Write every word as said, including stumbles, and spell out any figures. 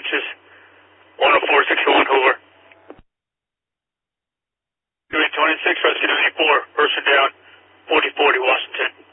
inches. one oh four sixty-one Hoover. Unit twenty-six, rescue ninety-four, person down, forty forty Washington.